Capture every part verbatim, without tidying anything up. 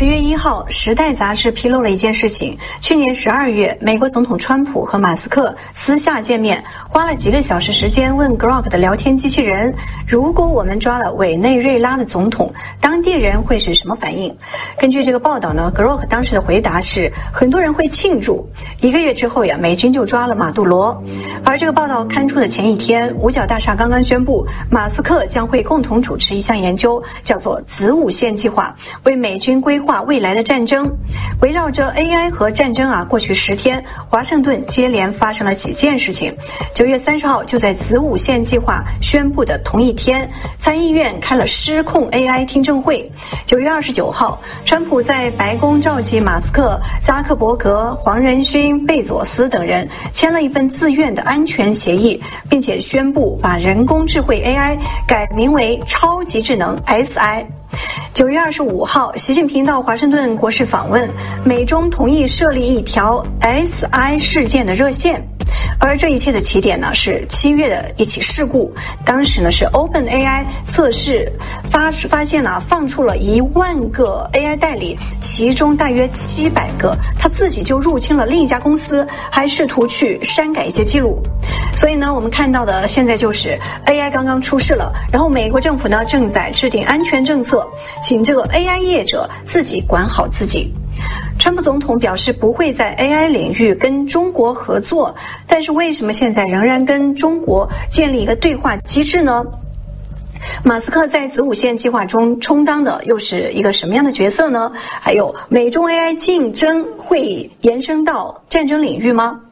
十月一号，《时代》杂志披露了一件事情：去年十二月，美国总统川普和马斯克私下见面，花了几个小时时间问 Grok 的聊天机器人，如果我们抓了委内瑞拉的总统，当地人会是什么反应？根据这个报道呢 ，Grok 当时的回答是，很多人会庆祝。一个月之后呀，美军就抓了马杜罗。而这个报道刊出的前一天，五角大厦刚刚宣布，马斯克将会共同主持一项研究，叫做子午线计划，为美军规划未来的战争。围绕着 A I 和战争啊，过去十天，华盛顿接连发生了几件事情。九月三十号，就在子午线计划宣布的同一天，参议院开了失控 A I 听证会。九月二十九号，川普在白宫召集马斯克、扎克伯格、黄仁勋、贝佐斯等人，签了一份自愿的安全协议，并且宣布把人工智慧 A I 改名为超级智能 S I。九月二十五号，习近平到华盛顿国事访问，美中同意设立一条 S I 事件的热线。而这一切的起点呢，是七月的一起事故。当时呢是 OpenAI 测试发发现了放出了一万个 A I 代理，其中大约七百个他自己就入侵了另一家公司，还试图去删改一些记录。所以呢，我们看到的现在就是 A I 刚刚出事了，然后美国政府呢正在制定安全政策，请这个 A I 业者自己管好自己。川普总统表示不会在 A I 领域跟中国合作，但是为什么现在仍然跟中国建立一个对话机制呢？马斯克在子午线计划中充当的又是一个什么样的角色呢？还有美中 A I 竞争会延伸到战争领域吗？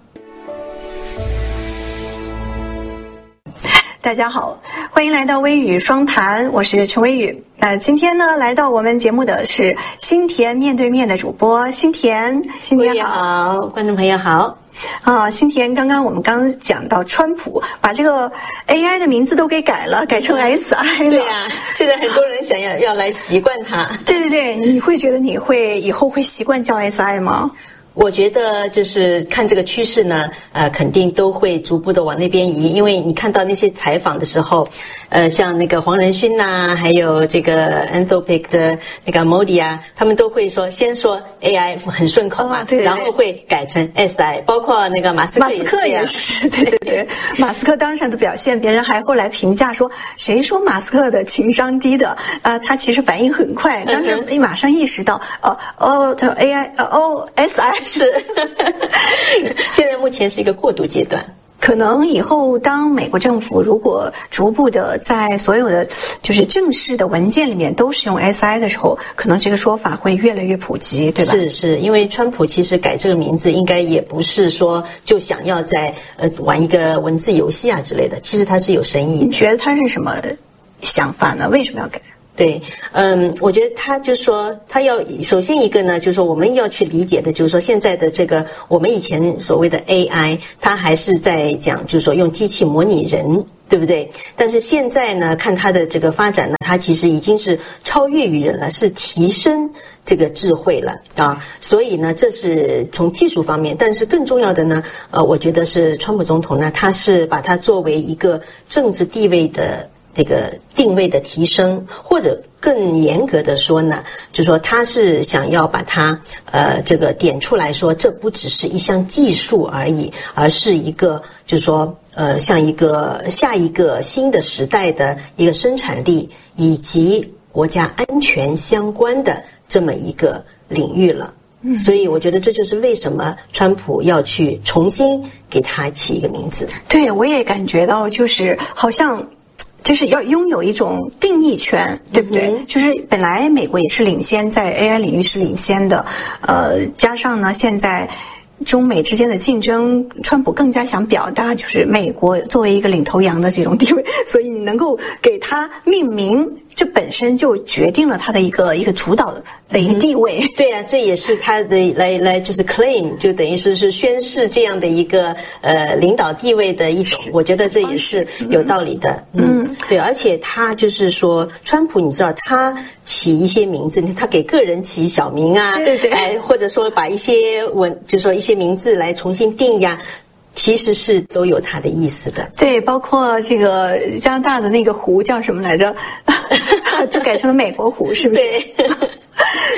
大家好，欢迎来到微语双谈，我是陈微语。呃，今天呢，来到我们节目的是新田面对面的主播新田。新田好，观众朋友好。 啊，新田，刚刚我们刚讲到川普把这个 A I 的名字都给改了，改成 S I 了。 对呀、啊，现在很多人想要要来习惯它。 对对对，你会觉得你会以后会习惯叫 S I 吗？ 我觉得就是看这个趋势呢，呃，肯定都会逐步的往那边移，因为你看到那些采访的时候，呃，像那个黄仁勋呐、啊，还有这个 Anthropic 的那个 Modi 啊，他们都会说先说 A I 很顺口嘛， 哦、对对对， 然后会改成 S I， 包括那个马斯克也是这样。马斯克也是， 对对对，马斯克当时的表现，别人还后来评价说，谁说马斯克的情商低的？啊、呃，他其实反应很快，当时你马上意识到，哦哦，他 A I， 哦 S I。 是，现在目前是一个过渡阶段。 可能以后当美国政府如果逐步的在所有的就是正式的文件里面都使用 S I 的时候，可能这个说法会越来越普及，对吧？ 是是，因为川普其实改这个名字应该也不是说就想要在呃玩一个文字游戏啊之类的，其实他是有深意的。 你觉得他是什么想法呢？为什么要改？ 对，嗯，我觉得他就说他要首先一个呢，就是说我们要去理解的，就是说现在的这个我们以前所谓的 A I， 它还是在讲，就是说用机器模拟人，对不对？但是现在呢，看它的这个发展呢，它其实已经是超越于人了，是提升这个智慧了啊。所以呢，这是从技术方面，但是更重要的呢，呃，我觉得是川普总统呢，他是把它作为一个政治地位的这个定位的提升，或者更严格的说呢，就是说他是想要把它呃这个点出来说，这不只是一项技术而已，而是一个就是说呃像一个下一个新的时代的一个生产力以及国家安全相关的这么一个领域了。嗯，所以我觉得这就是为什么川普要去重新给他起一个名字。 对，我也感觉到就是好像就是要拥有一种定义权，对不对？嗯、就是本来美国也是领先，在 A I 领域是领先的，呃，加上呢，现在中美之间的竞争，川普更加想表达就是美国作为一个领头羊的这种地位，所以你能够给它命名，这本身就决定了他的一个一个主导的一个地位。 嗯、对啊，这也是他的来来就是 claim， 就等于是是宣示这样的一个呃领导地位的一种，我觉得这也是有道理的。嗯，嗯对，而且他就是说，川普你知道他起一些名字，他给个人起小名啊， 对对， 哎，或者说把一些文，就是说一些名字来重新定义啊。其实是都有它的意思的。 对，包括这个加拿大的那个湖叫什么来着，就改成了美国湖，是不是？ 对。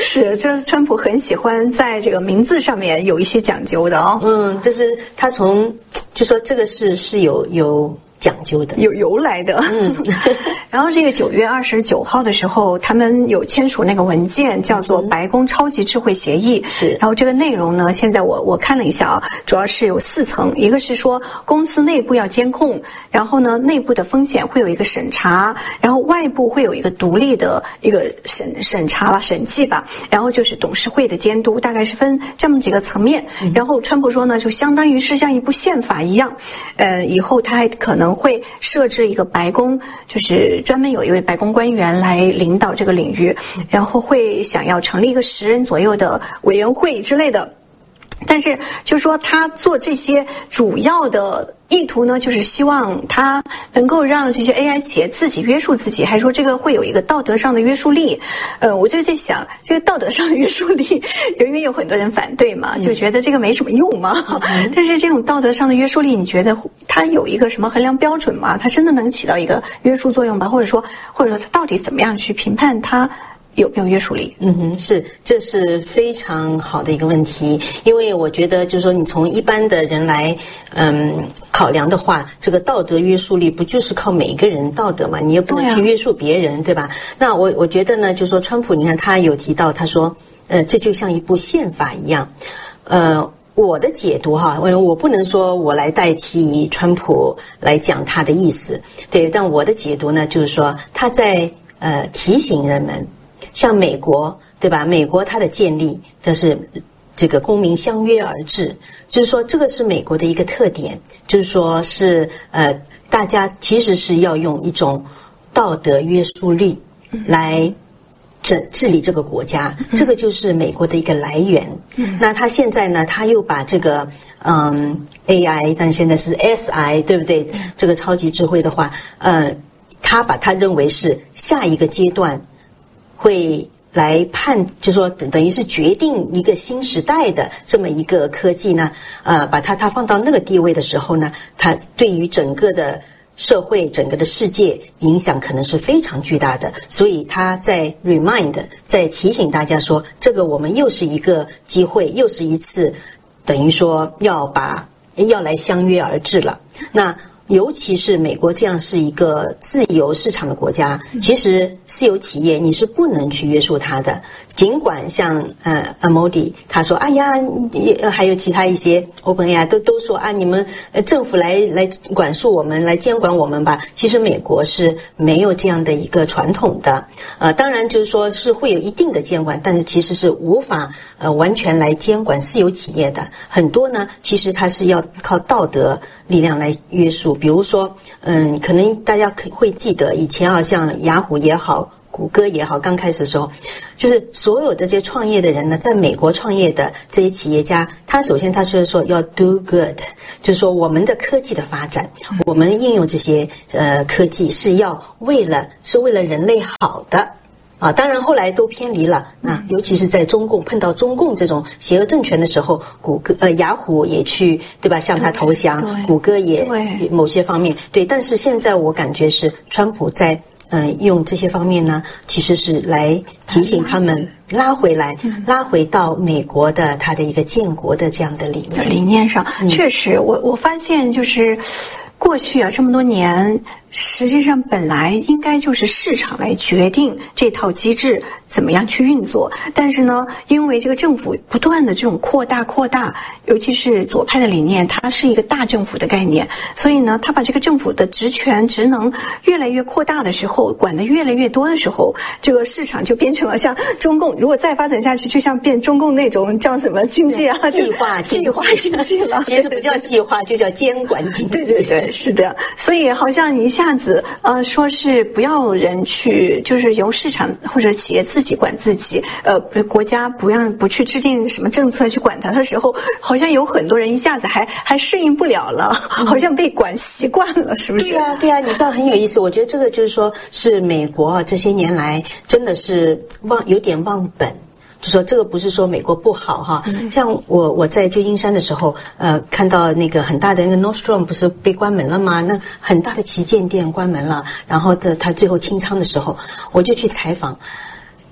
是，就是川普很喜欢在这个名字上面有一些讲究的哦。 嗯，就是他从就说这个是是有有讲究的， 有由来的。嗯，然后这个九月二十九号的时候，他们有签署那个文件，叫做白宫超级智慧协议。 是， 然后这个内容呢，现在我我看了一下啊，主要是有四层，一个是说公司内部要监控，然后呢，内部的风险会有一个审查，然后外部会有一个独立的一个审审查吧、审计吧，然后就是董事会的监督，大概是分这么几个层面。嗯、然后川普说呢，就相当于是像一部宪法一样，呃，以后他还可能会设置一个白宫，就是专门有一位白宫官员来领导这个领域，然后会想要成立一个十人左右的委员会之类的。但是就是说他做这些主要的意图呢，就是希望他能够让这些 A I 企业自己约束自己，还说这个会有一个道德上的约束力。呃，我就在想，这个道德上的约束力，因为有很多人反对嘛，就觉得这个没什么用嘛。嗯、但是这种道德上的约束力，你觉得它有一个什么衡量标准吗？它真的能起到一个约束作用吧？或者说，或者说它到底怎么样去评判它有没有约束力？ 嗯哼，是，这是非常好的一个问题，因为我觉得就是说，你从一般的人来，嗯，考量的话，这个道德约束力不就是靠每一个人道德嘛？你又不能去约束别人， 对,、啊、对吧？那我我觉得呢，就是说，川普，你看他有提到，他说，呃，这就像一部宪法一样，呃。我的解读哈，我不能说我来代替川普来讲他的意思，对，但我的解读呢，就是说他在呃提醒人们。像美国，对吧？美国它的建立，这是这个公民相约而治，就是说这个是美国的一个特点，就是说是呃，大家其实是要用一种道德约束力来治治理这个国家，这个就是美国的一个来源。那他现在呢，他又把这个嗯 A I， 但现在是 S I， 对不对？这个超级智慧的话，呃，他把它认为是下一个阶段。会来判，就说等等于是决定一个新时代的这么一个科技呢，呃，把它它放到那个地位的时候呢，它对于整个的社会、整个的世界影响可能是非常巨大的。所以他在 remind， 在提醒大家说，这个我们又是一个机会，又是一次，等于说要把要来相约而治了。那。尤其是美国这样是一个自由市场的国家，其实私有企业你是不能去约束它的。尽管像呃 Amody 他说，哎呀，还有其他一些 OpenAI 都都说啊，你们政府来来管束我们，来监管我们吧。其实美国是没有这样的一个传统的，呃，当然就是说是会有一定的监管，但是其实是无法呃完全来监管私有企业的。很多呢，其实它是要靠道德力量来约束。比如说，嗯，可能大家会记得以前啊，像雅虎也好，谷歌也好，刚开始的时候，就是所有的这些创业的人呢，在美国创业的这些企业家，他首先他是说要 do good， 就是说我们的科技的发展，我们应用这些呃科技是要为了是为了人类好的。啊，当然后来都偏离了。那尤其是在中共碰到中共这种邪恶政权的时候，谷歌呃雅虎也去对吧向他投降，谷歌也某些方面对。但是现在我感觉是川普在嗯、呃、用这些方面呢，其实是来提醒他们拉回来，嗯、拉回到美国的他的一个建国的这样的理念理念上。嗯、确实，我我发现就是过去啊这么多年。实际上本来应该就是市场来决定这套机制怎么样去运作，但是呢，因为这个政府不断的这种扩大扩大，尤其是左派的理念，它是一个大政府的概念，所以呢，它把这个政府的职权职能越来越扩大的时候，管得越来越多的时候，这个市场就变成了像中共，如果再发展下去，就像变中共那种叫什么经济啊， 计划计划经济了， 其实不叫计划，就叫监管经济。 对对对，是的，所以好像你一下。这样子呃，说是不要人去，就是由市场或者企业自己管自己，呃，国家不让不去制定什么政策去管它的时候，好像有很多人一下子还还适应不了了，好像被管习惯了，是不是？ 对啊，对啊，你知道很有意思。我觉得这个就是说，是美国这些年来真的是忘有点忘本。就说这个不是说美国不好哈，像我我在旧金山的时候，呃，看到那个很大的那个 Nordstrom 不是被关门了吗？那很大的旗舰店关门了，然后的他最后清仓的时候，我就去采访。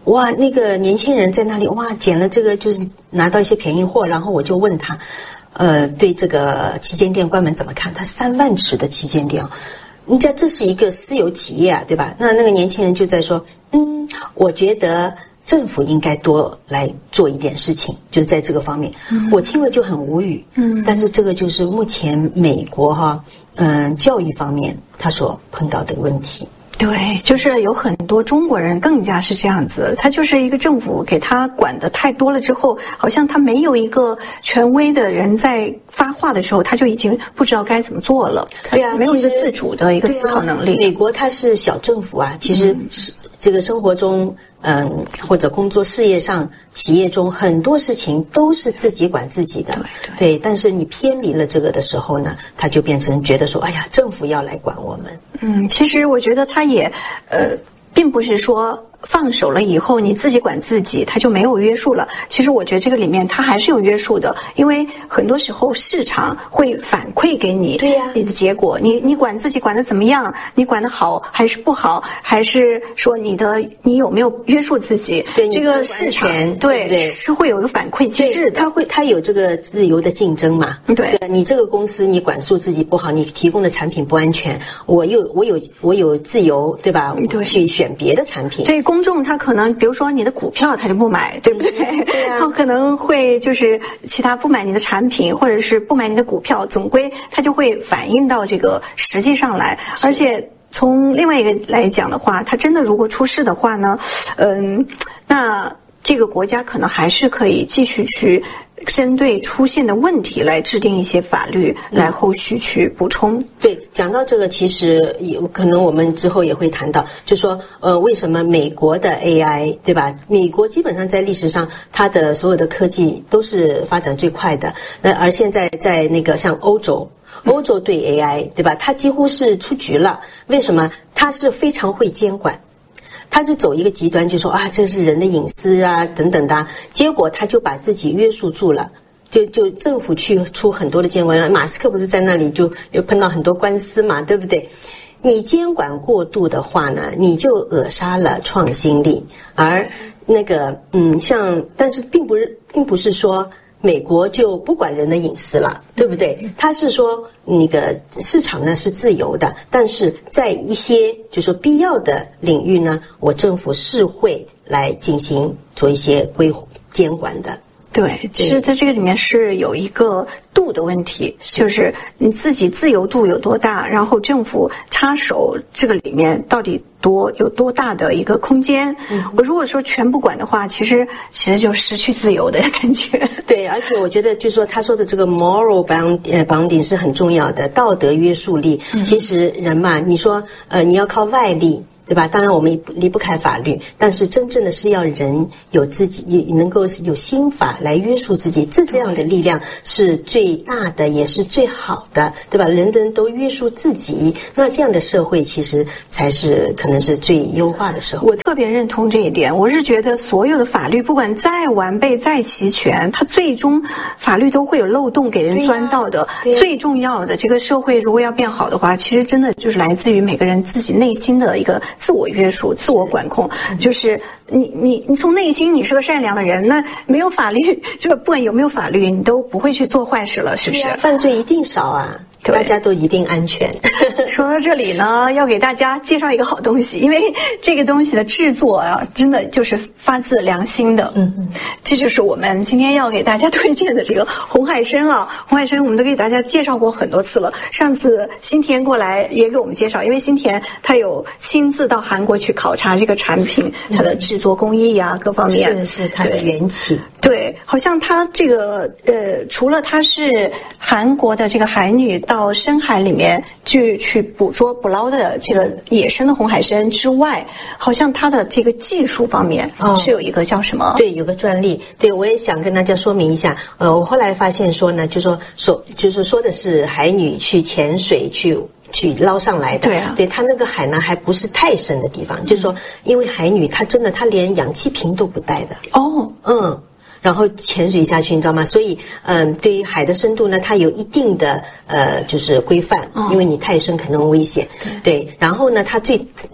哇，那个年轻人在那里哇捡了这个，就是拿到一些便宜货，然后我就问他，呃，对这个旗舰店关门怎么看？他三万尺的旗舰店，你知道这是一个私有企业啊，对吧？那那个年轻人就在说，嗯，我觉得政府应该多来做一点事情，就是在这个方面。嗯、我听了就很无语。嗯，但是这个就是目前美国哈，嗯、呃，教育方面他所碰到的问题。 对，就是有很多中国人更加是这样子，他就是一个政府给他管的太多了之后，好像他没有一个权威的人在发话的时候，他就已经不知道该怎么做了。 对啊， 没有一个自主的一个思考能力。 啊、美国它是小政府啊，其实是、嗯、这个生活中。嗯，或者工作事业上、企业中很多事情都是自己管自己的， 对对。 对，但是你偏离了这个的时候呢，他就变成觉得说，哎呀，政府要来管我们。 嗯，其实我觉得他也，呃，并不是说放手了以后你自己管自己，他就没有约束了。其实我觉得这个里面他还是有约束的，因为很多时候市场会反馈给你， 对呀， 你的结果，你你管自己管得怎么样，你管得好还是不好，还是说你的你有没有约束自己？ 对， 这个市场对对, 对是会有一个反馈机制的， 它会它有这个自由的竞争嘛？ 对， 对你这个公司你管束自己不好，你提供的产品不安全，我有我有我有自由，对吧？ 对， 去选别的产品。 对，公众他可能比如说你的股票他就不买，对不对？ 对啊， 他可能会就是其他不买你的产品，或者是不买你的股票，总归他就会反映到这个实际上来。而且从另外一个来讲的话，他真的如果出事的话呢，嗯，那这个国家可能还是可以继续去针对出现的问题来制定一些法律，来后续去补充。 对，讲到这个，其实有可能我们之后也会谈到，就说呃，为什么美国的 A I 对吧？美国基本上在历史上，它的所有的科技都是发展最快的。那而现在在那个像欧洲，欧洲对 A I 对吧？它几乎是出局了。为什么？它是非常会监管。他就走一个极端，就说啊，这是人的隐私啊，等等的。结果他就把自己约束住了，就就政府去出很多的监管。马斯克不是在那里就又碰到很多官司嘛，对不对？你监管过度的话呢，你就扼杀了创新力。而那个嗯，像但是并不是并不是说美国就不管人的隐私了，对不对？他是说那个市场呢是自由的，但是在一些就是说必要的领域呢，我政府是会来进行做一些规监管的。 对，其实在这个里面是有一个度的问题，就是你自己自由度有多大，然后政府插手这个里面到底多有多大的一个空间。嗯，我如果说全不管的话，其实其实就失去自由的感觉。 对，而且我觉得就是说他说的这个 moral bound 呃 bounding 是很重要的，道德约束力。嗯，其实人嘛，你说呃你要靠外力。对吧？当然我们离不开法律，但是真正的是要人有自己也能够有心法来约束自己，这这样的力量是最大的，也是最好的，对吧？人人都约束自己，那这样的社会其实才是可能是最优化的社会。 我特别认同这一点，我是觉得所有的法律不管再完备再齐全，它最终法律都会有漏洞给人钻到的。 对啊，对啊， 最重要的，这个社会如果要变好的话，其实真的就是来自于每个人自己内心的一个自我约束、自我管控。就是你你你从内心你是个善良的人，那没有法律，就是不管有没有法律，你都不会去做坏事了，是不是？ 犯罪一定少啊，大家都一定安全。 说到这里呢，要给大家介绍一个好东西，因为这个东西的制作啊，真的就是发自良心的。嗯嗯，这就是我们今天要给大家推荐的这个红海参啊。红海参我们都给大家介绍过很多次了，上次新田过来也给我们介绍，因为新田他有亲自到韩国去考察这个产品，它的制作工艺呀、啊、各方面， 是是它的缘起。 对，好像它这个呃，除了它是韩国的这个海女到深海里面去去捕捉捕捞的这个野生的红海参之外，好像它的这个技术方面是有一个叫什么？ 哦、对，有个专利。对，我也想跟大家说明一下。呃，我后来发现说呢，就说说就是说的是海女去潜水去。去捞上来的。 对啊， 对，它那个海呢还不是太深的地方，嗯、就是说，因为海女她真的她连氧气瓶都不带的。 哦， 嗯。然后潜水下去，你知道吗？所以，嗯，对于海的深度呢，它有一定的呃，就是规范，因为你太深可能危险。对，然后呢，它最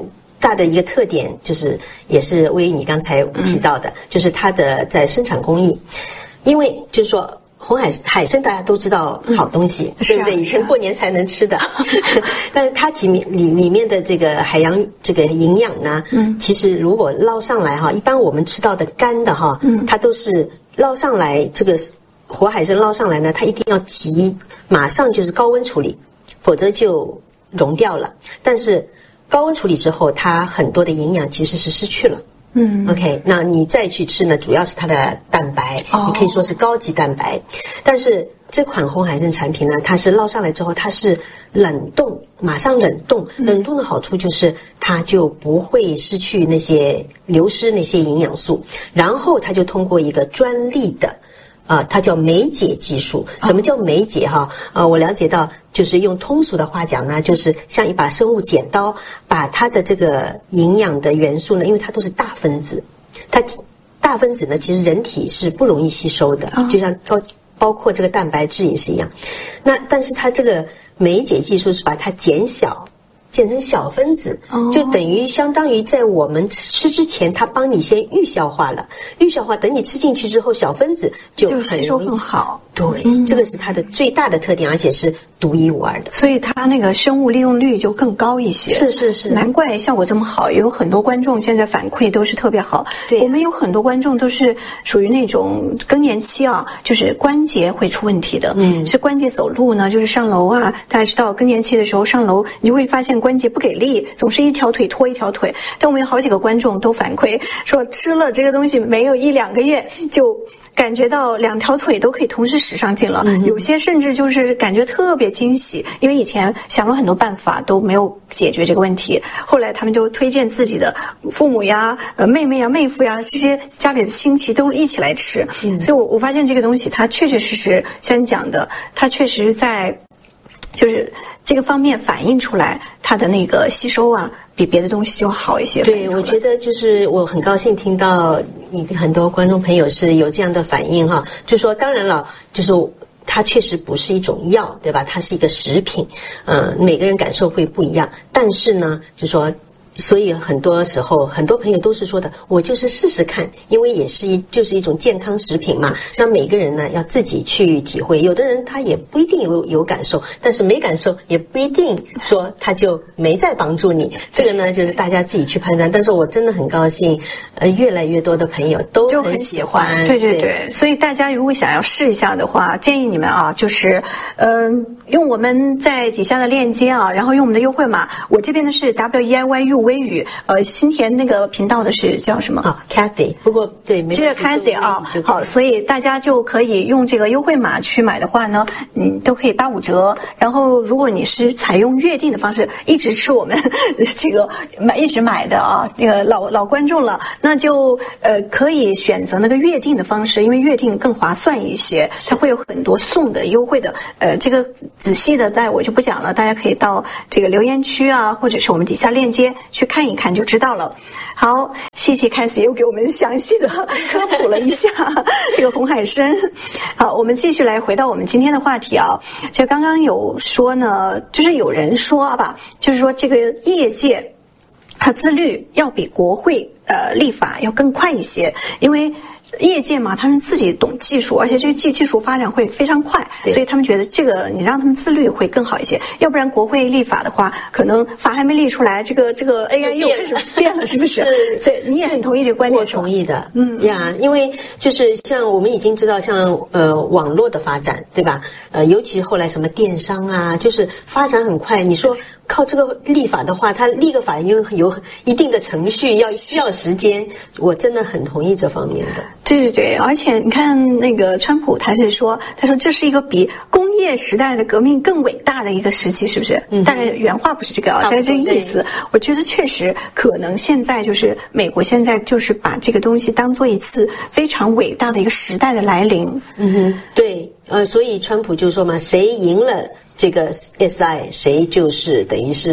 大的一个特点就是也是位于你刚才提到的，嗯、就是它的在生产工艺，因为就是说。红海海参大家都知道好东西，嗯、对不对？啊、以前过年才能吃的，但是它里面里里面的这个海洋这个营养呢，嗯，其实如果捞上来哈，一般我们吃到的干的哈，嗯，它都是捞上来这个活海参捞上来呢，它一定要急，马上就是高温处理，否则就溶掉了。但是高温处理之后，它很多的营养其实是失去了。嗯 ，OK， 那你再去吃呢，主要是它的蛋白，哦、你可以说是高级蛋白。但是这款红海参产品呢，它是捞上来之后，它是冷冻，马上冷冻。冷冻的好处就是它就不会失去那些流失那些营养素，然后它就通过一个专利的。啊、呃，它叫酶解技术。什么叫酶解哈？呃，我了解到，就是用通俗的话讲呢，就是像一把生物剪刀，把它的这个营养的元素呢，因为它都是大分子，它大分子呢，其实人体是不容易吸收的，就像包包括这个蛋白质也是一样。那但是它这个酶解技术是把它减小。变成小分子，就等于相当于在我们吃之前，它帮你先预消化了。预消化，等你吃进去之后，小分子就很吸收更好。 对，嗯、这个是它的最大的特点，而且是独一无二的。 所以它那个生物利用率就更高一些。 是是是， 难怪效果这么好。有很多观众现在反馈都是特别好。对，我们有很多观众都是属于那种更年期啊，就是关节会出问题的。嗯，是关节走路呢，就是上楼啊，大家知道更年期的时候上楼，你就会发现关节不给力，总是一条腿拖一条腿。但我们有好几个观众都反馈说，吃了这个东西没有一两个月就感觉到两条腿都可以同时使上劲了，嗯、有些甚至就是感觉特别惊喜，因为以前想了很多办法都没有解决这个问题，后来他们就推荐自己的父母呀、呃妹妹呀、妹夫呀这些家里的亲戚都一起来吃，嗯、所以我我发现这个东西它确确实实像你讲的，它确实在就是这个方面反映出来它的那个吸收啊。比别的东西就好一些。 对，我觉得就是我很高兴听到你很多观众朋友是有这样的反应哈，就说当然了，就是它确实不是一种药，对吧？它是一个食品，嗯、呃，每个人感受会不一样，但是呢，就说。所以很多时候，很多朋友都是说的，我就是试试看，因为也是一就是一种健康食品嘛。那每个人呢要自己去体会，有的人他也不一定有有感受，但是没感受也不一定说他就没在帮助你。这个呢就是大家自己去判断。但是我真的很高兴，呃，越来越多的朋友都很喜欢。 对对对，所以大家如果想要试一下的话，建议你们啊，就是嗯、呃，用我们在底下的链接啊，然后用我们的优惠码，我这边的是 W E I Y U。微语，呃，新田那个频道的是叫什么啊 ？Cathy， 不过对，没这个 Cathy 啊，好，所以大家就可以用这个优惠码去买的话呢，嗯，都可以八五折。然后，如果你是采用月订的方式，一直是我们这个买一直买的啊，那个老老观众了，那就呃可以选择那个月订的方式，因为月订更划算一些，它会有很多送的优惠的。呃，这个仔细的，在我就不讲了，大家可以到这个留言区啊，或者是我们底下链接。去看一看就知道了。好，谢谢凯斯又给我们详细的科普了一下这个红海参。好，我们继续来回到我们今天的话题啊。就刚刚有说呢，就是有人说吧，就是说这个业界它自律要比国会呃立法要更快一些，因为。业界嘛，他们自己懂技术，而且这个技技术发展会非常快，所以他们觉得这个你让他们自律会更好一些。要不然国会立法的话，可能法还没立出来，这个这个 A I 又开始变了，是不是？是，所以你也很同意这个观点？ 我同意的，嗯呀，因为就是像我们已经知道，像呃网络的发展，对吧？呃，尤其后来什么电商啊，就是发展很快。你说靠这个立法的话，它立个法因为有一定的程序，要需要时间，我真的很同意这方面的。 对对对，而且你看那个川普，他是说，他说这是一个比工业时代的革命更伟大的一个时期，是不是？嗯，大概原话不是这个啊，大概这个意思。我觉得确实可能现在就是美国现在就是把这个东西当做一次非常伟大的一个时代的来临。 嗯哼，对，呃，所以川普就说嘛，谁赢了这个 S I， 谁就是等于是。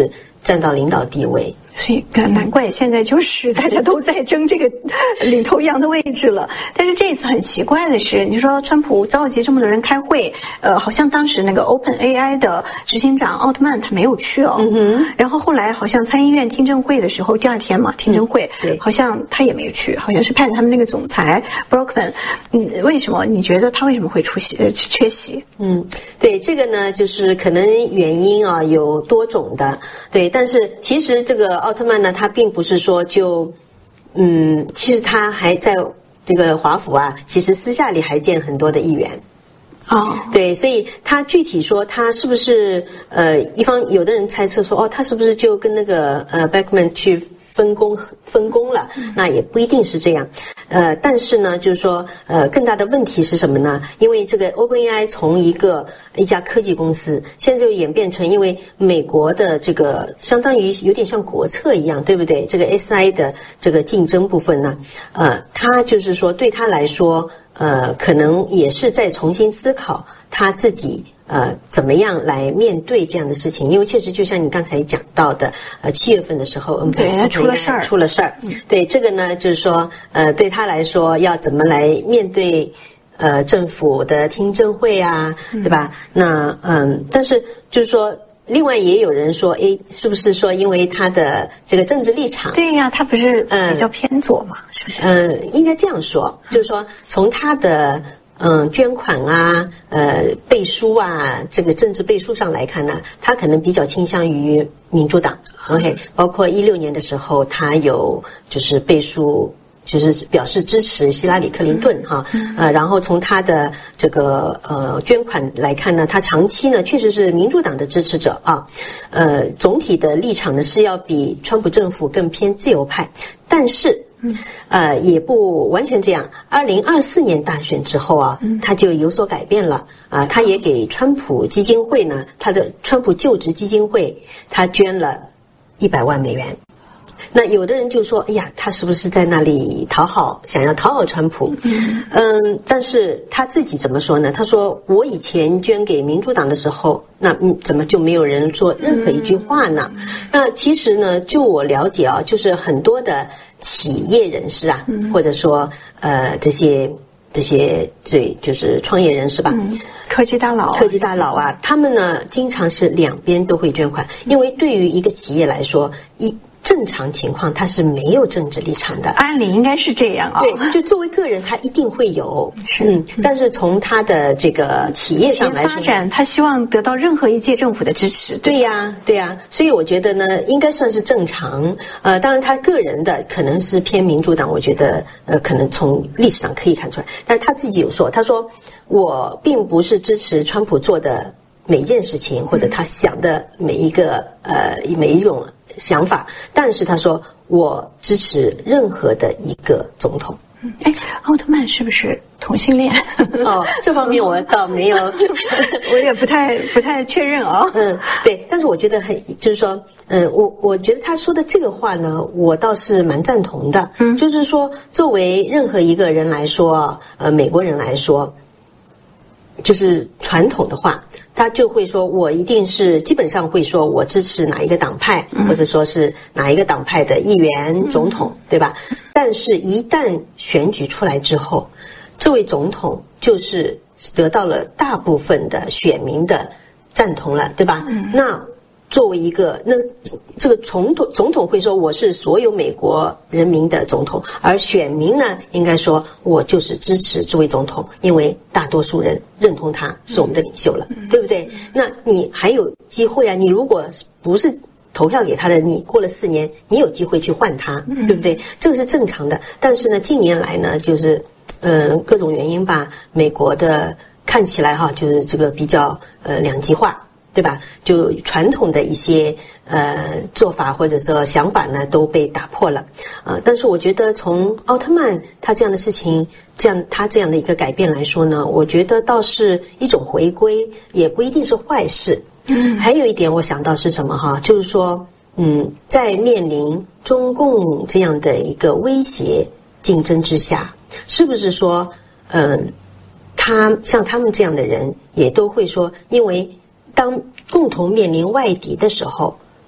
占到领导地位。 所以难怪现在就是大家都在争这个领头羊的位置了。但是这一次很奇怪的是，你说川普召集这么多人开会，呃，好像当时那个 OpenAI 的执行长奥特曼他没有去哦。嗯哼。然后后来好像参议院听证会的时候，第二天嘛，听证会， 对， 好像他也没有去，好像是派他们那个总裁 Brockman。嗯，为什么？你觉得他为什么会出席呃缺席？ 嗯，对，这个呢，就是可能原因啊有多种的，对，但是其实这个奥特曼呢，他并不是说就，嗯，其实他还在这个华府啊，其实私下里还见很多的议员。 哦， 对，所以他具体说他是不是呃，一方有的人猜测说，哦，他是不是就跟那个呃 Beckman 去分工分工了？那也不一定是这样。呃，但是呢，就是说，呃，更大的问题是什么呢？因为这个 OpenAI 从一个一家科技公司，现在就演变成，因为美国的这个相当于有点像国策一样，对不对？这个 S I 的这个竞争部分呢，呃，他就是说对他来说，呃，可能也是在重新思考他自己。呃，怎么样来面对这样的事情？因为确实就像你刚才讲到的，呃，七月份的时候，嗯， 对，他出了事儿， 出了事儿。嗯，对，这个呢，就是说，呃，对他来说，要怎么来面对呃政府的听证会啊，对吧？嗯、那嗯，但是就是说。另外也有人说，诶，是不是说因为他的这个政治立场？ 对呀，他不是比较偏左嘛，嗯、是不是？ 嗯，应该这样说，就是说从他的嗯捐款啊、呃背书啊，这个政治背书上来看呢，他可能比较倾向于民主党。OK， 包括一六年的时候，他有就是背书。就是表示支持希拉里·克林顿哈，呃，然后从他的这个呃捐款来看呢，他长期呢确实是民主党的支持者啊，呃，总体的立场呢是要比川普政府更偏自由派，但是呃也不完全这样。二零二四年大选之后啊，他就有所改变了啊，他也给川普基金会呢，他的川普就职基金会，他捐了一百万美元。那有的人就说，哎呀，他是不是在那里讨好，想要讨好川普？嗯，但是他自己怎么说呢？他说，我以前捐给民主党的时候，那嗯，怎么就没有人说任何一句话呢？那其实呢，就我了解啊，就是很多的企业人士啊，或者说呃这些这些对，就是创业人士吧， 嗯、科技大佬， 科技大佬啊，他们呢经常是两边都会捐款，因为对于一个企业来说，一正常情况他是没有政治立场的， 按理应该是这样啊、哦。 对，就作为个人他一定会有， 是嗯，但是从他的这个企业上来说， 发展他希望得到任何一届政府的支持。 对呀，对呀，所以我觉得呢，应该算是正常。呃，当然他个人的可能是偏民主党，我觉得呃，可能从历史上可以看出来。但是他自己有说，他说我并不是支持川普做的每一件事情，或者他想的每一个呃每一种想法，但是他说我支持任何的一个总统。 哎，奥特曼是不是同性恋？ 哦，这方面我倒没有， 我也不太不太确认哦。 嗯，对，但是我觉得很，就是说，嗯，我我觉得他说的这个话呢，我倒是蛮赞同的。嗯，就是说，作为任何一个人来说，呃，美国人来说。就是传统的话，他就会说我一定是基本上会说我支持哪一个党派，或者说是哪一个党派的议员、总统，对吧？但是一旦选举出来之后，这位总统就是得到了大部分的选民的赞同了，对吧？那作为一个，那这个总统总统会说我是所有美国人民的总统，而选民呢，应该说我就是支持这位总统，因为大多数人认同他是我们的领袖了，对不对？那你还有机会啊！你如果不是投票给他的，你过了四年，你有机会去换他，对不对？这个是正常的。但是呢，近年来呢，就是嗯、呃、各种原因吧，美国的看起来哈，就是这个比较呃两极化。对吧？就传统的一些呃做法或者说想法呢都被打破了，呃，但是我觉得从奥特曼他这样的事情，这样他这样的一个改变来说呢，我觉得倒是一种回归，也不一定是坏事。嗯，还有一点我想到是什么哈，就是说，嗯，在面临中共这样的一个威胁竞争之下，是不是说，嗯、呃，他像他们这样的人也都会说，因为当共同面临外敌的时候，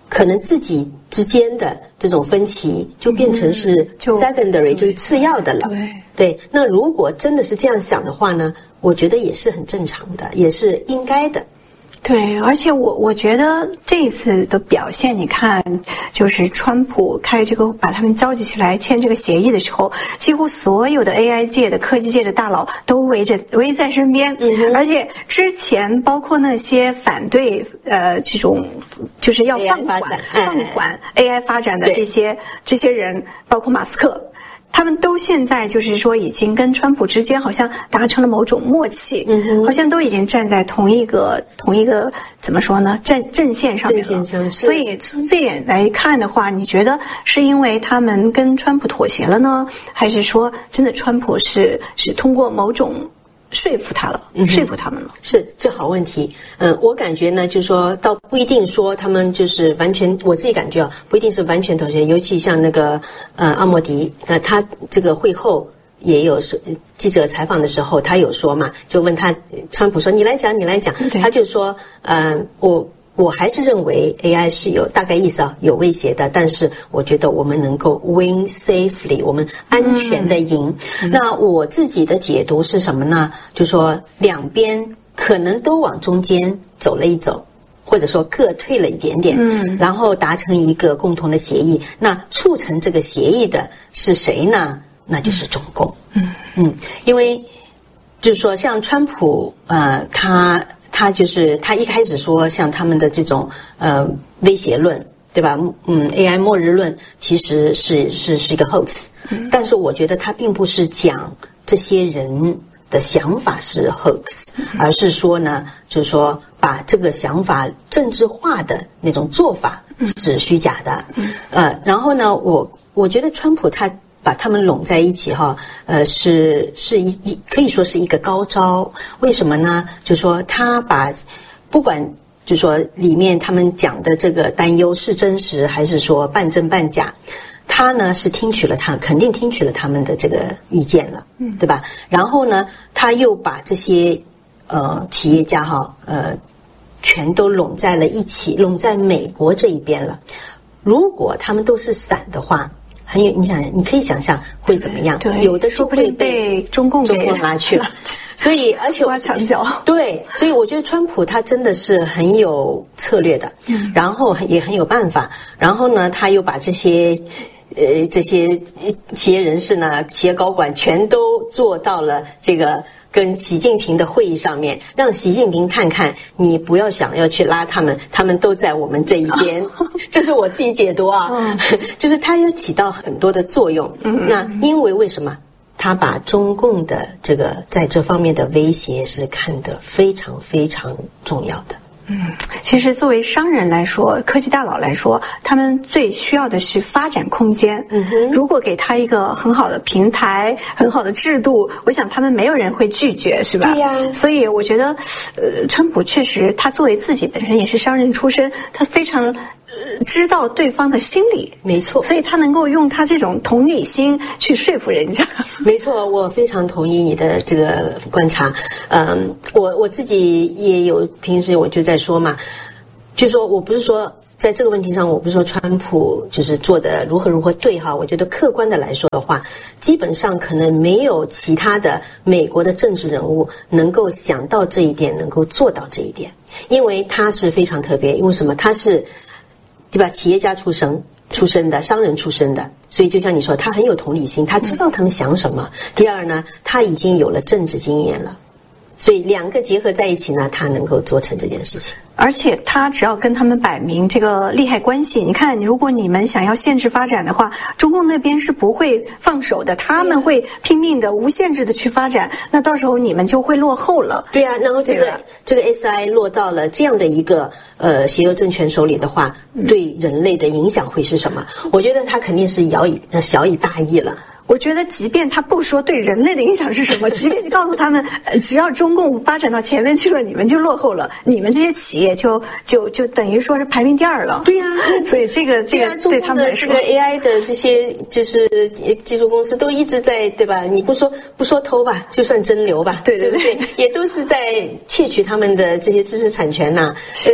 可能自己之间的这种分歧就变成是 secondary，、嗯、就, 就是次要的了。 对对，那如果真的是这样想的话呢，我觉得也是很正常的，也是应该的。 对，而且我我觉得这一次的表现，你看，就是川普开这个把他们召集起来签这个协议的时候，几乎所有的 A I 界的科技界的大佬都围着围在身边，嗯、而且之前包括那些反对呃这种就是要放缓放缓 A I 发展的这些这些人，包括马斯克。他们都现在就是说已经跟川普之间好像达成了某种默契，嗯，好像都已经站在同一个同一个怎么说呢阵阵线上面了。所以从这点来看的话，你觉得是因为他们跟川普妥协了呢，还是说真的川普是是通过某种说服他了，嗯、说服他们了？ 是，这好问题。嗯，我感觉呢，就是说倒不一定说他们就是完全，我自己感觉啊，不一定是完全妥协。尤其像那个呃阿莫迪，那他这个会后也有是记者采访的时候，他有说嘛，就问他川普说你来讲，你来讲，他就说，嗯、呃，我。我还是认为 A I 是有大概意思啊，有威胁的，但是我觉得我们能够 win safely， 我们安全的赢。嗯、那我自己的解读是什么呢？就说两边可能都往中间走了一走，或者说各退了一点点，嗯，然后达成一个共同的协议。那促成这个协议的是谁呢？那就是中共。嗯嗯，因为就是说像川普，呃，他。他就是他一开始说像他们的这种呃威胁论，对吧？嗯 ，A I 末日论其实是是是一个 hoax，、嗯、但是我觉得他并不是讲这些人的想法是 hoax，、嗯、而是说呢，就是说把这个想法政治化的那种做法是虚假的。嗯、呃，然后呢，我我觉得川普他。把他们拢在一起哈，呃，是是一一可以说是一个高招。为什么呢？就是说他把不管就是说里面他们讲的这个担忧是真实还是说半真半假，他呢是听取了他肯定听取了他们的这个意见了，嗯，对吧？然后呢，他又把这些呃企业家哈呃全都拢在了一起，拢在美国这一边了。如果他们都是散的话。很有，你想，你可以想象会怎么样？ 对， 有的就会被中共中共拿去了。所以，而且挖墙脚。 对，所以我觉得川普他真的是很有策略的，嗯，然后也很有办法。然后呢，他又把这些呃这些企业人士呢、企业高管全都做到了这个。跟习近平的会议上面，让习近平看看，你不要想要去拉他们，他们都在我们这一边。这是我自己解读啊，嗯、就是他要起到很多的作用。嗯、那因为为什么？他把中共的这个在这方面的威胁是看得非常非常重要的。 嗯，其实作为商人来说，科技大佬来说，他们最需要的是发展空间。嗯哼，如果给他一个很好的平台、很好的制度，我想他们没有人会拒绝，是吧？ 对呀。 所以我觉得，呃，川普确实，他作为自己本身也是商人出身，他非常。知道对方的心理， 没错， 所以他能够用他这种同理心去说服人家。 没错，我非常同意你的这个观察。嗯，我我自己也有，平时我就在说嘛，就说我不是说在这个问题上，我不是说川普就是做的如何如何对哈，我觉得客观的来说的话，基本上可能没有其他的美国的政治人物能够想到这一点，能够做到这一点，因为他是非常特别，因为什么？他是。对吧？企业家出身出身的，商人出身的，所以就像你说，他很有同理心，他知道他们想什么。第二呢，他已经有了政治经验了，所以两个结合在一起呢，他能够做成这件事情。 而且他只要跟他们摆明这个利害关系，你看，如果你们想要限制发展的话，中共那边是不会放手的，他们会拼命的、无限制的去发展，那到时候你们就会落后了。 对啊，然后这个这个 S I 落到了这样的一个呃邪恶政权手里的话，对人类的影响会是什么？我觉得他肯定是小以呃小以大义了。 我觉得，即便他不说对人类的影响是什么，即便你告诉他们，只要中共发展到前面去了，你们就落后了，你们这些企业就就就等于说是排名第二了。 对呀、啊， 所以这个这个对他们来说， 这个 A I 的这些就是技术公司都一直在对吧？你不说不说偷吧，就算真流吧， 对对对, 对不对？也都是在窃取他们的这些知识产权呐、啊。呃，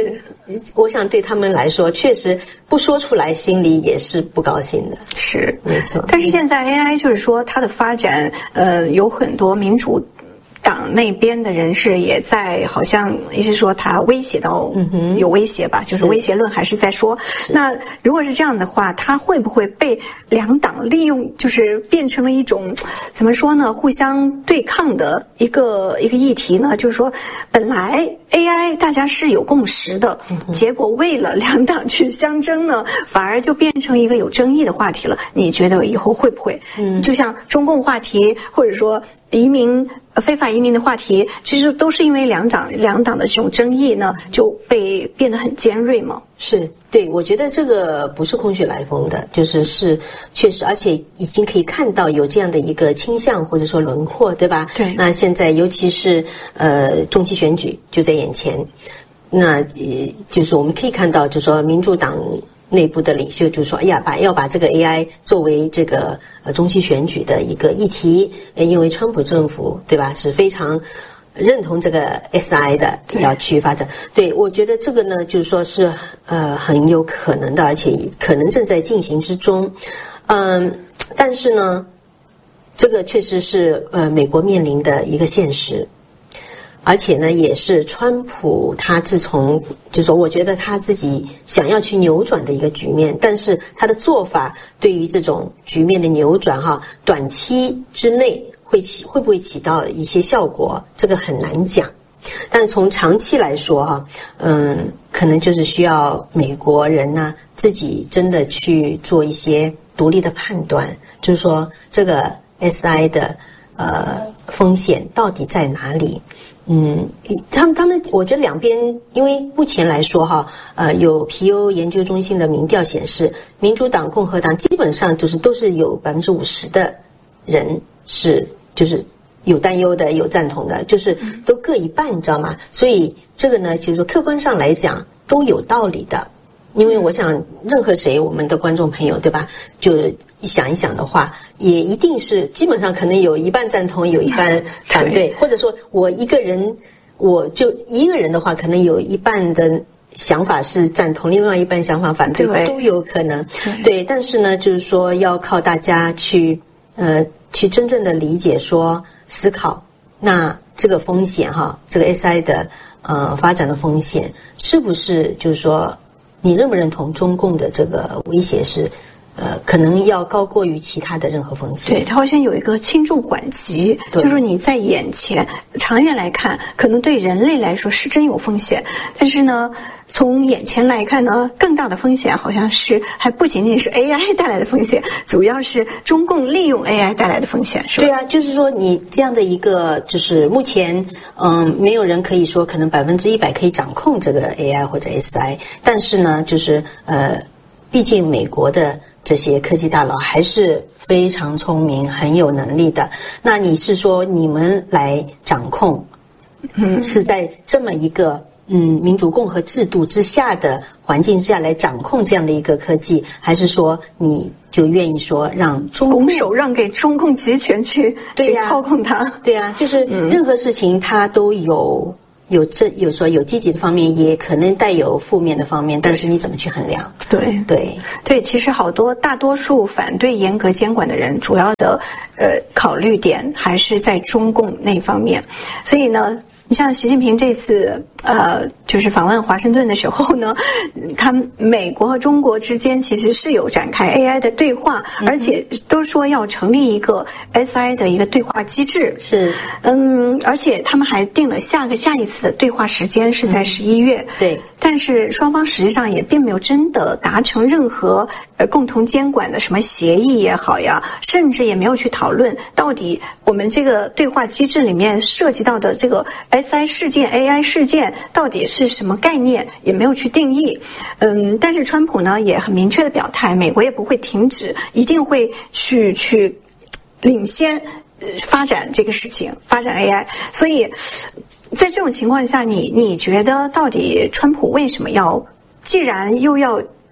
我想对他们来说，确实不说出来，心里也是不高兴的。 是， 没错。 但是现在 A I 就是说它的发展，呃，有很多民主党那边的人士也在，好像也是说他威胁到，嗯哼，有威胁吧，就是威胁论还是在说。那如果是这样的话，他会不会被两党利用，就是变成了一种怎么说呢，互相对抗的一个一个议题呢？就是说，本来 A I 大家是有共识的，结果为了两党去相争呢，反而就变成一个有争议的话题了。你觉得以后会不会？嗯，就像中共话题，或者说移民。非法移民的话题，其实都是因为两党两党的这种争议呢，就被变得很尖锐嘛。 是，对，我觉得这个不是空穴来风的，就是是确实，而且已经可以看到有这样的一个倾向或者说轮廓，对吧？ 对。 那现在尤其是呃中期选举就在眼前，那呃就是我们可以看到，就是说民主党内部的领袖就说：“哎呀，把要把这个 A I 作为这个呃中期选举的一个议题，因为川普政府对吧是非常认同这个 S I 的，要去发展。对，我觉得这个呢，就是说是呃很有可能的，而且可能正在进行之中。嗯，但是呢，这个确实是呃美国面临的一个现实。”而且呢，也是川普他自从就说，我觉得他自己想要去扭转的一个局面，但是他的做法对于这种局面的扭转哈，短期之内会起会不会起到一些效果，这个很难讲。但是从长期来说哈，嗯，可能就是需要美国人呢自己真的去做一些独立的判断，就是说这个 S I 的呃风险到底在哪里？嗯，他们他们，我觉得两边，因为目前来说哈，呃，有皮尤研究中心的民调显示，民主党、共和党基本上就是都是有百分之五十的人是就是有担忧的、有赞同的，就是都各一半，你知道吗？所以这个呢，就是说客观上来讲都有道理的。因为我想，任何谁，我们的观众朋友，对吧？就想一想的话，也一定是基本上可能有一半赞同，有一半反对，或者说我一个人，我就一个人的话，可能有一半的想法是赞同，另外一半想法反对，都有可能。对，但是呢，就是说要靠大家去呃去真正的理解说思考，那这个风险哈，这个 S I 的呃发展的风险是不是就是说。你认不认同中共的这个威胁是，呃，可能要高过于其他的任何风险？ 对，它好像有一个轻重缓急，就是你在眼前，长远来看，可能对人类来说是真有风险，但是呢，从眼前来看呢，更大的风险好像是还不仅仅是 A I 带来的风险，主要是中共利用 A I 带来的风险，是吧？ 对啊，就是说你这样的一个，就是目前嗯，没有人可以说可能百分之一百可以掌控这个 A I 或者 S I， 但是呢，就是呃，毕竟美国的这些科技大佬还是非常聪明、很有能力的。那你是说你们来掌控，嗯，是在这么一个嗯民主共和制度之下的环境之下来掌控这样的一个科技，还是说你就愿意说让中共拱手让给中共集权去对呀、 去操控它？ 对呀、啊，就是任何事情它都有。有这有说有积极的方面，也可能带有负面的方面，但是你怎么去衡量？ 对对对，其实好多大多数反对严格监管的人，主要的呃考虑点还是在中共那方面，所以呢。你像习近平这次呃，就是访问华盛顿的时候呢，他们美国和中国之间其实是有展开 A I 的对话，嗯、而且都说要成立一个 S I 的一个对话机制。 是， 嗯，而且他们还定了下个下一次的对话时间是在十一月。 嗯、对， 但是双方实际上也并没有真的达成任何呃共同监管的什么协议也好呀，甚至也没有去讨论到底我们这个对话机制里面涉及到的这个。S I 事件 A I 事件到底是什么概念，也没有去定义。嗯，但是川普呢也很明确的表态，美国也不会停止，一定会去去领先、呃、发展这个事情，发展 A I。所以在这种情况下，你你觉得到底川普为什么要，既然又要不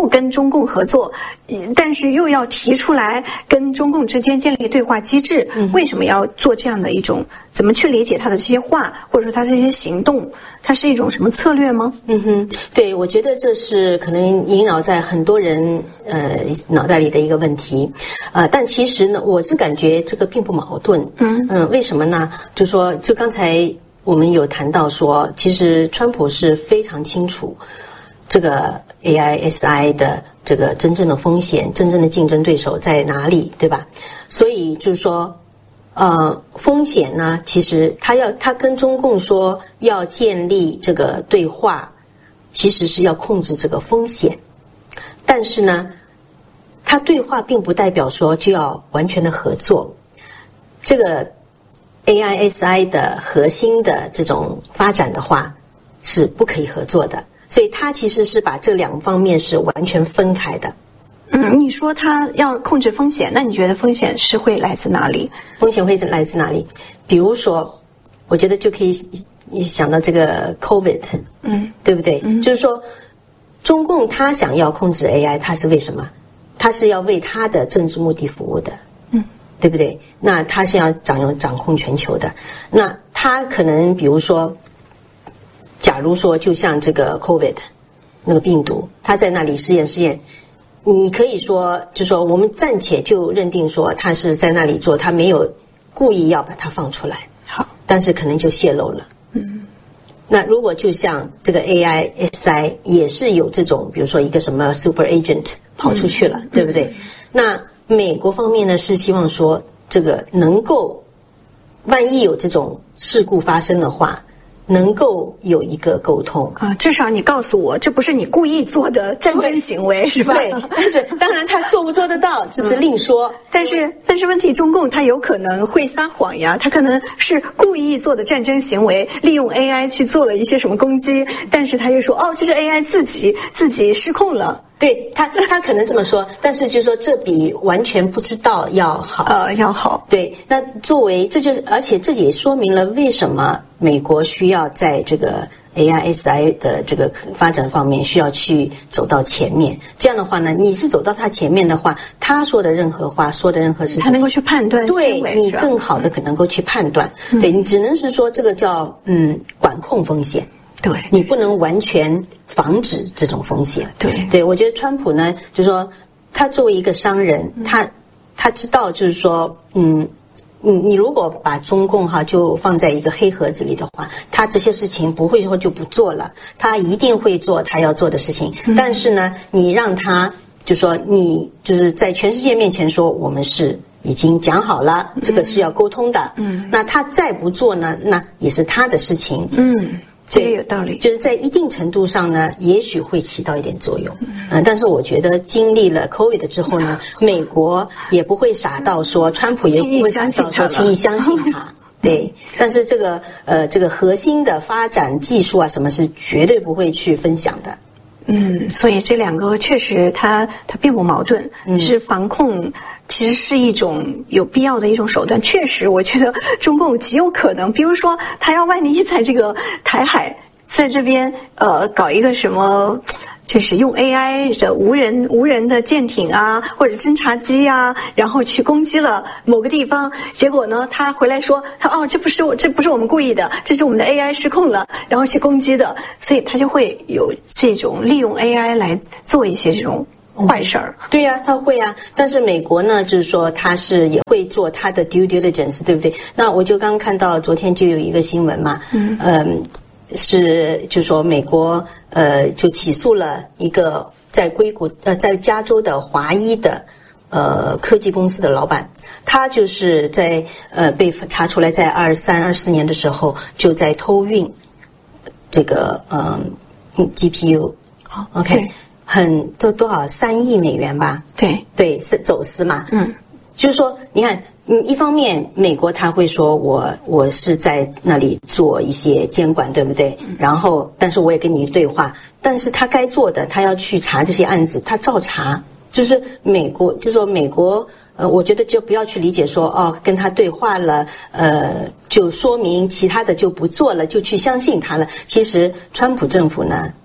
不跟中共合作，但是又要提出来跟中共之间建立对话机制，嗯、为什么要做这样的一种？怎么去理解他的这些话，或者说他这些行动？它是一种什么策略吗？ 嗯哼，对，我觉得这是可能萦绕在很多人呃脑袋里的一个问题，呃，但其实呢，我是感觉这个并不矛盾。嗯嗯、呃，为什么呢？就说就刚才我们有谈到说，其实川普是非常清楚这个 A I S I 的这个真正的风险、真正的竞争对手在哪里，对吧？所以就是说。呃，风险呢，其实他要他跟中共说要建立这个对话，其实是要控制这个风险。但是呢，他对话并不代表说就要完全的合作。这个 A I S I 的核心的这种发展的话是不可以合作的，所以他其实是把这两方面是完全分开的。 嗯，你说他要控制风险，那你觉得风险是会来自哪里？ 风险会来自哪里？比如说，我觉得就可以想到这个 COVID， 嗯，对不对？嗯，就是说，中共他想要控制 A I， 他是为什么？他是要为他的政治目的服务的，嗯，对不对？那他是要掌用掌控全球的，那他可能比如说，假如说就像这个 COVID 那个病毒，他在那里试验试验。你可以说，就说我们暂且就认定说他是在那里做，他没有故意要把它放出来，好，但是可能就泄露了。嗯，那如果就像这个 A I S I 也是有这种，比如说一个什么 super agent 跑出去了，嗯、对不对？嗯、那美国方面呢是希望说这个能够，万一有这种事故发生的话。能够有一个沟通啊，至少你告诉我，这不是你故意做的战争行为，是吧？ 对，但是当然他做不做得到，这是另说。嗯、 但是，但是问题，中共他有可能会撒谎呀，他可能是故意做的战争行为，利用 A I 去做了一些什么攻击，但是他又说，哦，这是 A I 自己自己失控了。 对他，他可能这么说，但是就说这比完全不知道要好， 呃，要好。 对，那作为这就是，而且这也说明了为什么美国需要在这个 A I S I 的这个发展方面需要去走到前面。这样的话呢，你是走到他前面的话，他说的任何话，说的任何事情， 他能够去判断， 对你更好的可能够去判断。嗯、对你只能是说这个叫嗯管控风险。 对， 你不能完全防止这种风险。 对， 对我觉得川普呢，就是说他作为一个商人，他他知道就是说，嗯嗯，你如果把中共哈就放在一个黑盒子里的话，他这些事情不会说就不做了，他一定会做他要做的事情。嗯、但是呢，你让他就说你就是在全世界面前说我们是已经讲好了，这个是要沟通的。嗯，那他再不做呢，那也是他的事情。 嗯。这个有道理， 就是在一定程度上呢，也许会起到一点作用。嗯、呃，但是我觉得经历了 COVID 之后呢，美国也不会傻到说，川普也不会傻到说轻易相信他。对，但是这个呃，这个核心的发展技术啊，什么是绝对不会去分享的。 嗯，所以这两个确实它它并不矛盾，嗯、是防控其实是一种有必要的一种手段。确实，我觉得中共极有可能，比如说他要万一在这个台海在这边呃搞一个什么。就是用 A I 的无人无人的舰艇啊，或者侦察机啊，然后去攻击了某个地方，结果呢，他回来说，他哦，这不是我，这不是我们故意的，这是我们的 A I 失控了，然后去攻击的，所以他就会有这种利用 A I 来做一些这种坏事儿。 对呀、啊，他会啊，但是美国呢，就是说他是也会做他的 due diligence， 对不对？那我就刚看到昨天就有一个新闻嘛，嗯。嗯是，就是说美国呃就起诉了一个在硅谷呃在加州的华裔的呃科技公司的老板，他就是在呃被查出来在二三二四年的时候就在偷运这个嗯、呃、G P U，OK，、okay, 很都多少三亿美元吧？ 对对，是走私嘛， 嗯。 就是说，你看，嗯，一方面美国他会说我我是在那里做一些监管，对不对？然后，但是我也跟你对话，但是他该做的，他要去查这些案子，他照查。就是美国，就是说美国，呃，我觉得就不要去理解说，哦，跟他对话了，呃，就说明其他的就不做了，就去相信他了。其实，川普政府呢，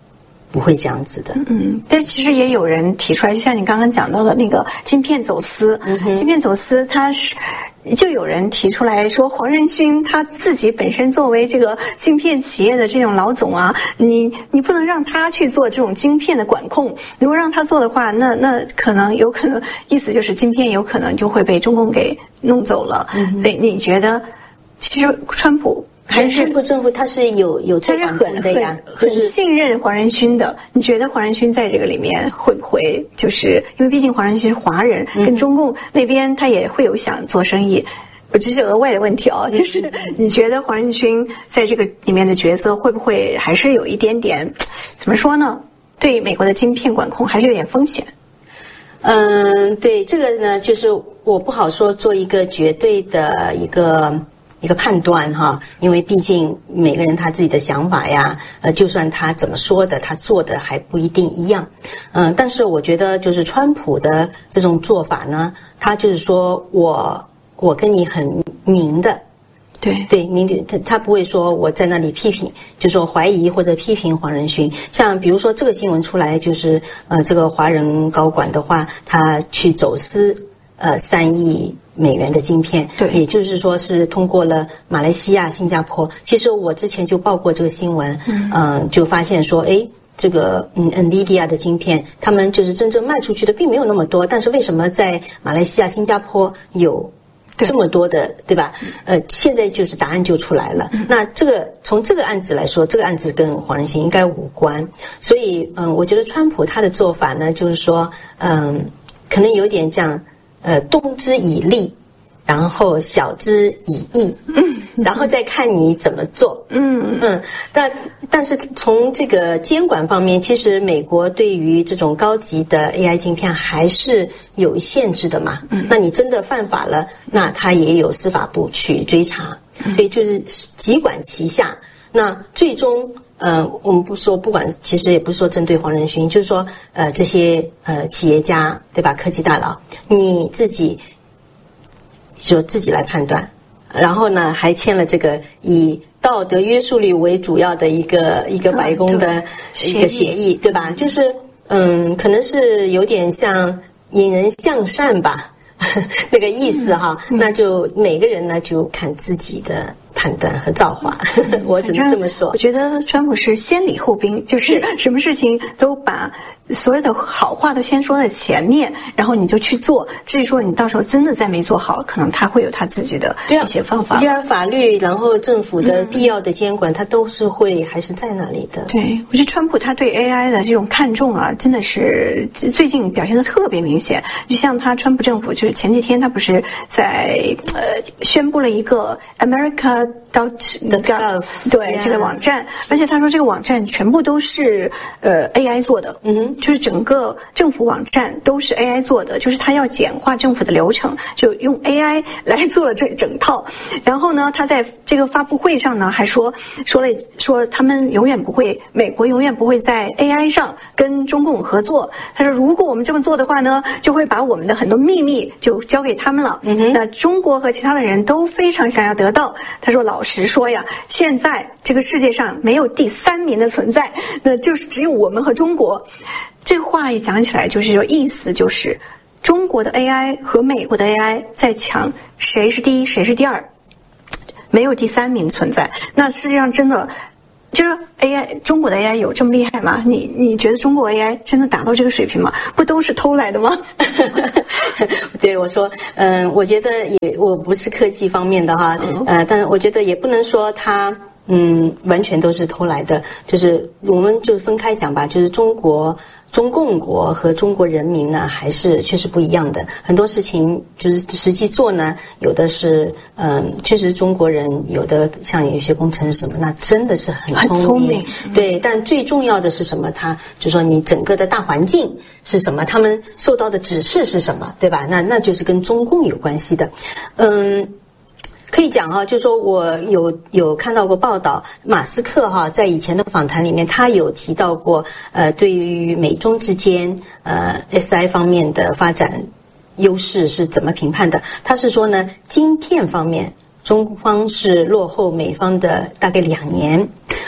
不会这样子的。 嗯，但是其实也有人提出来，就像你刚刚讲到的那个晶片走私，嗯、晶片走私，它是就有人提出来说，黄仁勋他自己本身作为这个晶片企业的这种老总啊，你你不能让他去做这种晶片的管控，如果让他做的话，那那可能有可能意思就是晶片有可能就会被中共给弄走了。嗯，所以你觉得，其实川普。还是川普政府他是有有做管控的呀， 很很信任黄仁勋的。你觉得黄仁勋在这个里面会不会就是因为毕竟黄仁勋是华人，嗯、跟中共那边他也会有想做生意？我这是额外的问题哦，就是你觉得黄仁勋在这个里面的角色会不会还是有一点点怎么说呢？对美国的晶片管控还是有点风险。 嗯，对这个呢，就是我不好说做一个绝对的一个。一个判断哈，因为毕竟每个人他自己的想法呀，呃，就算他怎么说的，他做的还不一定一样，嗯、呃，但是我觉得就是川普的这种做法呢，他就是说我我跟你很明的， 对对，明的，他他不会说我在那里批评，就说怀疑或者批评黄仁勋，像比如说这个新闻出来，就是呃，这个华人高管的话，他去走私呃三亿。美元的晶片， 对， 也就是说是通过了马来西亚、新加坡。其实我之前就报过这个新闻，嗯、呃，就发现说，哎，这个嗯 ，NVIDIA 的晶片，他们就是真正卖出去的并没有那么多，但是为什么在马来西亚、新加坡有这么多的， 对, 对吧？呃，现在就是答案就出来了。嗯、那这个从这个案子来说，这个案子跟黄仁勋应该无关，所以嗯，我觉得川普他的做法呢，就是说，嗯，可能有点这样。呃，动之以利，然后晓之以义，嗯，然后再看你怎么做，嗯嗯。但但是从这个监管方面，其实美国对于这种高级的 A I 晶片还是有限制的嘛。嗯，那你真的犯法了，那他也有司法部去追查，所以就是几管齐下。那最终。呃，我们不说，不管，其实也不是说针对黄仁勋，就是说，呃，这些呃企业家，对吧？科技大佬，你自己就自己来判断，然后呢，还签了这个以道德约束力为主要的一个一个白宫的一个协议，对吧？就是嗯，可能是有点像引人向善吧，那个意思哈。嗯、那就每个人呢，就看自己的。判断和造化，我只能这么说。 我觉得川普是先礼后兵，就是什么事情都把所有的好话都先说在前面，然后你就去做。至于说你到时候真的再没做好，可能他会有他自己的一些方法。 第二，法律，然后政府的必要的监管，他都是会还是在那里的。 对，我觉得川普他对 A I 的这种看重啊，真的是最近表现的特别明显。就像他川普政府，就是前几天他不是在呃宣布了一个 America。到的 gov 对、yeah. 这个网站，而且他说这个网站全部都是呃 A I 做的，嗯哼，就是整个政府网站都是 A I 做的，就是他要简化政府的流程，就用 A I 来做了这整套。然后呢，他在这个发布会上呢还说说了说他们永远不会，美国永远不会在 A I 上跟中共合作。他说如果我们这么做的话呢，就会把我们的很多秘密就交给他们了。嗯哼，那中国和其他的人都非常想要得到。他说老实说呀，现在这个世界上没有第三名的存在，那就是只有我们和中国。这话一讲起来，就是说意思就是中国的 A I 和美国的 A I 在抢谁是第一，谁是第二，没有第三名存在。那世界上真的就是 A I， 中国的 A I 有这么厉害吗？你你觉得中国 A I 真的达到这个水平吗？不都是偷来的吗？ 对，我说，嗯、呃，我觉得也，我不是科技方面的哈，嗯、呃，但是我觉得也不能说它，嗯，完全都是偷来的，就是我们就分开讲吧，就是中国。中共国和中国人民呢，还是确实不一样的。很多事情就是实际做呢，有的是，嗯，确实中国人有的像有些工程师什么，那真的是很聪明， 聪明对。但最重要的是什么？他就说你整个的大环境是什么？他们受到的指示是什么？对吧？那那就是跟中共有关系的，嗯。可以讲哈，就是说我有有看到过报道，马斯克哈在以前的访谈里面，他有提到过，呃，对于美中之间呃 S I 方面的发展优势是怎么评判的？他是说呢，晶片方面中方是落后美方的大概两年。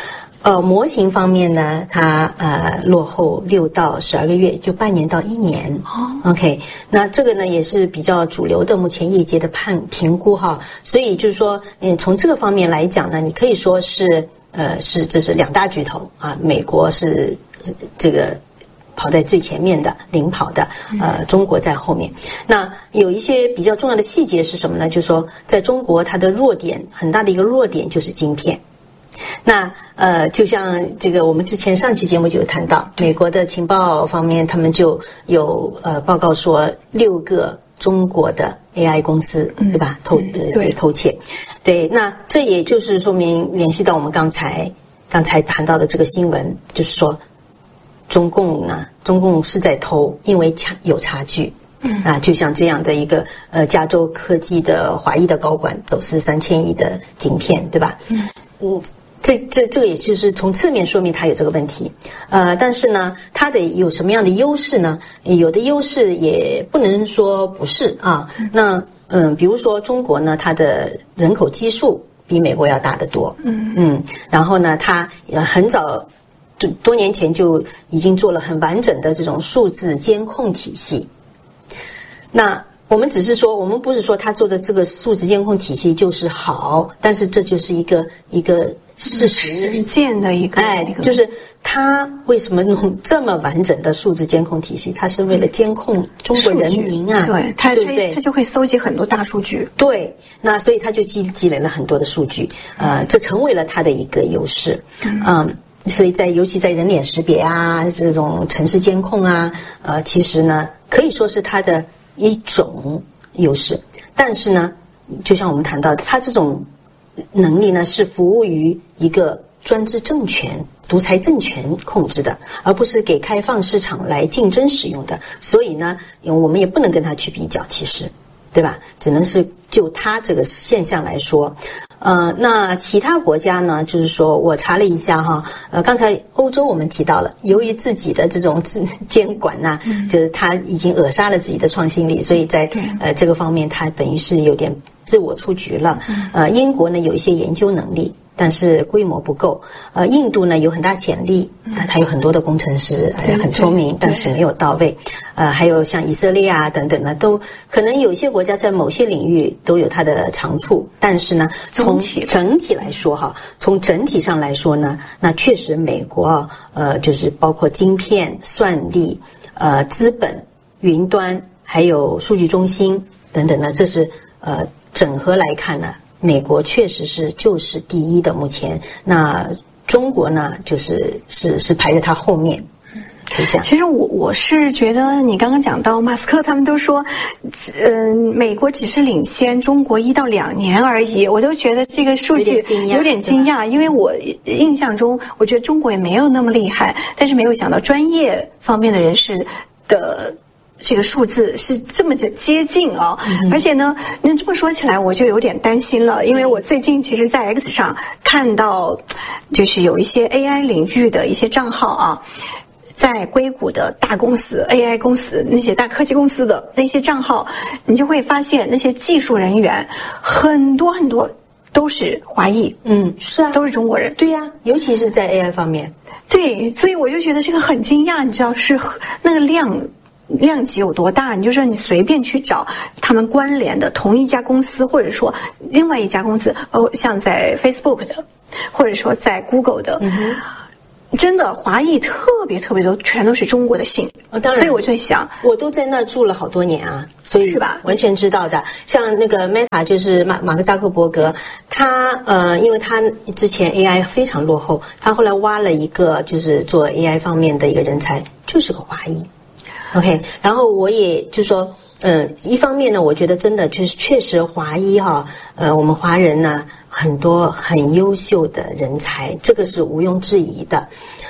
呃，模型方面呢，它呃落后六到十二个月，就半年到一年。哦 ，OK， 那这个呢也是比较主流的目前业界的判评估哈。所以就是说，嗯，从这个方面来讲呢，你可以说是呃是这是两大巨头啊，美国是这个跑在最前面的领跑的，呃，中国在后面。那有一些比较重要的细节是什么呢？就是说，在中国它的弱点很大的一个弱点就是晶片。那呃，就像这个，我们之前上期节目就有谈到，美国的情报方面，他们就有呃报告说，六个中国的 A I 公司，对吧？偷呃偷窃，对，那这也就是说明联系到我们刚才刚才谈到的这个新闻，就是说，中共呢，中共是在偷，因为差有差距。嗯啊，就像这样的一个呃，加州科技的华裔的高管走私三千亿的晶片，对吧？嗯嗯。这这这个也就是从侧面说明它有这个问题，呃，但是呢，它的有什么样的优势呢？有的优势也不能说不是啊。那嗯，比如说中国呢，它的人口基数比美国要大得多，嗯嗯，然后呢，它很早就多年前就已经做了很完整的这种数字监控体系。那我们只是说，我们不是说他做的这个数字监控体系就是好，但是这就是一个一个事实实践的一个， 哎，就是他为什么弄这么完整的数字监控体系？他是为了监控中国人民啊， 对，他对不对？ 他就会搜集很多大数据， 对，那所以他就积积累了很多的数据，呃，这成为了他的一个优势，嗯。嗯所以在尤其在人脸识别啊，这种城市监控啊，呃，其实呢可以说是它的一种优势。但是呢，就像我们谈到的，它这种能力呢是服务于一个专制政权、独裁政权控制的，而不是给开放市场来竞争使用的。所以呢，我们也不能跟它去比较，其实，对吧？只能是就它这个现象来说。呃，那其他国家呢？就是说我查了一下哈，呃，刚才欧洲我们提到了，由于自己的这种自监管呐、啊，嗯、就是他已经扼杀了自己的创新力，所以在呃这个方面，他等于是有点自我出局了。呃，英国呢有一些研究能力，但是规模不够。呃，印度呢有很大潜力，它它有很多的工程师，呃、很聪明，但是没有到位。呃，还有像以色列啊等等呢，都可能有些国家在某些领域都有它的长处，但是呢，从整体来说哈，从整体上来说呢，那确实美国呃就是包括晶片、算力、呃资本、云端，还有数据中心等等呢，这是呃整合来看呢。美国确实是就是第一的，目前那中国呢，就是是是排在它后面，可以这样。 其实我我是觉得你刚刚讲到马斯克他们都说，嗯、呃，美国只是领先中国一到两年而已，我都觉得这个数据有点惊讶，因为我印象中我觉得中国也没有那么厉害，但是没有想到专业方面的人士的。这个数字是这么的接近啊、哦，嗯、而且呢，那这么说起来，我就有点担心了，因为我最近其实，在 X 上看到，就是有一些 A I 领域的一些账号啊，在硅谷的大公司、A I 公司那些大科技公司的那些账号，你就会发现那些技术人员很多很多都是华裔， 嗯，是啊， 都是中国人， 对呀、啊，尤其是在 A I 方面， 对，所以我就觉得这个很惊讶，你知道是那个量。量级有多大？你就说你随便去找他们关联的同一家公司，或者说另外一家公司，哦，像在 Facebook 的，或者说在 Google 的，嗯、真的华裔特别特别多，全都是中国的姓。 哦，当然， 所以我就想， 我都在那儿住了好多年啊，所以是吧？ 完全知道的。像那个 Meta 就是马马克扎克伯格，他呃，因为他之前 A I 非常落后，他后来挖了一个就是做 A I 方面的一个人才，就是个华裔。OK， 然后我也就说，呃，一方面呢，我觉得真的就是确实华裔哈，呃，我们华人呢很多很优秀的人才，这个是毋庸置疑的。